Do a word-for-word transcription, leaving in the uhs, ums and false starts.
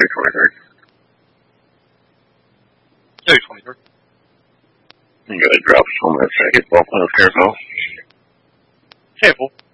twenty-third. Maybe twenty-third. You gotta drop us home in a second. Well, let's careful. Careful.